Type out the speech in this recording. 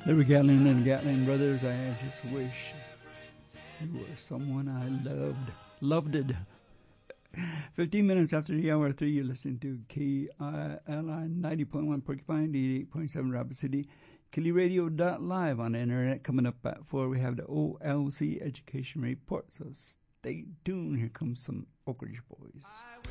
Larry Gatlin and Gatlin Brothers, I just wish you were someone I loved. Loved it. 15 minutes after the hour 3, you're listening to KILI 90.1 Porcupine, 88.7 Rapid City, KiliRadio.live on the internet. Coming up at 4, we have the OLC Education Report, so stay tuned. Here comes some Oak Ridge Boys.